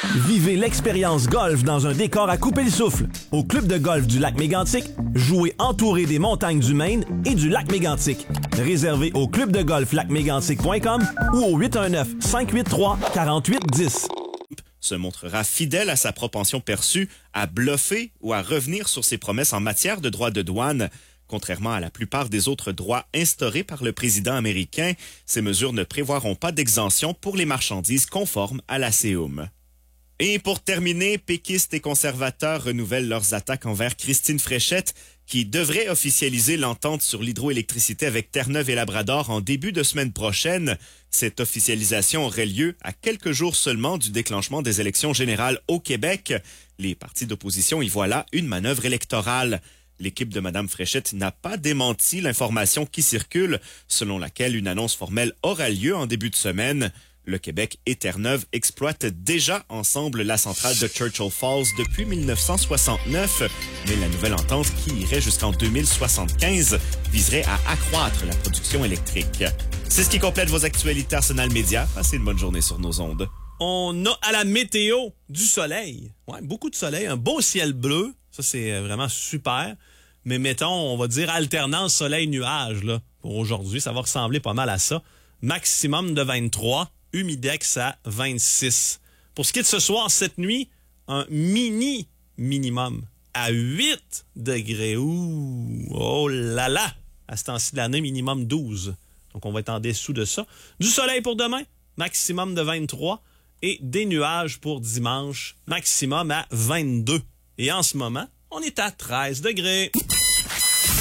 Vivez l'expérience golf dans un décor à couper le souffle. Au club de golf du lac Mégantic, jouez entouré des montagnes du Maine et du lac Mégantic. Réservé au clubdegolflacmégantic.com ou au 819-583-4810. Se montrera fidèle à sa propension perçue à bluffer ou à revenir sur ses promesses en matière de droits de douane. Contrairement à la plupart des autres droits instaurés par le président américain, ces mesures ne prévoiront pas d'exemption pour les marchandises conformes à la CEUM. Et pour terminer, péquistes et conservateurs renouvellent leurs attaques envers Christine Fréchette, qui devrait officialiser l'entente sur l'hydroélectricité avec Terre-Neuve et Labrador en début de semaine prochaine. Cette officialisation aurait lieu à quelques jours seulement du déclenchement des élections générales au Québec. Les partis d'opposition y voient là une manœuvre électorale. L'équipe de Mme Fréchette n'a pas démenti l'information qui circule, selon laquelle une annonce formelle aura lieu en début de semaine. Le Québec et Terre-Neuve exploitent déjà ensemble la centrale de Churchill Falls depuis 1969, mais la nouvelle entente, qui irait jusqu'en 2075, viserait à accroître la production électrique. C'est ce qui complète vos actualités Arsenal Média. Passez une bonne journée sur nos ondes. On a à la météo du soleil. Ouais, beaucoup de soleil, un beau ciel bleu. Ça, c'est vraiment super. Mais mettons, on va dire alternance soleil-nuage, là. Pour aujourd'hui, ça va ressembler pas mal à ça. Maximum de 23, humidex à 26. Pour ce qui est de ce soir, cette nuit, un minimum à 8 degrés. Ouh, oh là là! À ce temps-ci de l'année, minimum 12. Donc, on va être en dessous de ça. Du soleil pour demain, maximum de 23. Et des nuages pour dimanche, maximum à 22. Et en ce moment, on est à 13 degrés.